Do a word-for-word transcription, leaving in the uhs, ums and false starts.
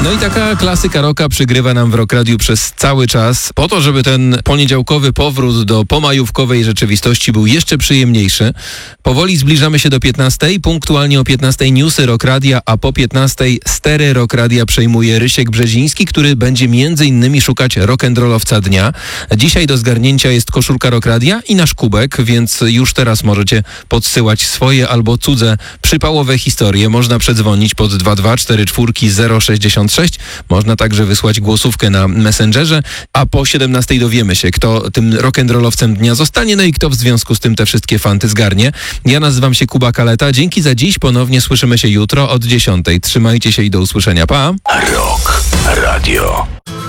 No i taka klasyka rocka przygrywa nam w Rock Radiu przez cały czas, po to, żeby ten poniedziałkowy powrót do pomajówkowej rzeczywistości był jeszcze przyjemniejszy. Powoli zbliżamy się do piętnastej, punktualnie o piętnastej newsy Rock Radia, a po piętnastej stery Rock Radia przejmuje Rysiek Brzeziński, który będzie między innymi szukać rock'n'rollowca dnia. Dzisiaj do zgarnięcia jest koszulka Rock Radia i nasz kubek, więc już teraz możecie podsyłać swoje albo cudze przypałowe historie. Można przedzwonić pod dwa dwa cztery cztery zero sześćdziesiąt sześć. Można także wysłać głosówkę na Messengerze, a po siedemnastej dowiemy się, kto tym rock'n'rollowcem dnia zostanie, no i kto w związku z tym te wszystkie fanty zgarnie. Ja nazywam się Kuba Kaleta. Dzięki za dziś. Ponownie słyszymy się jutro od dziesiątej. Trzymajcie się i do usłyszenia. Pa! Rock Radio.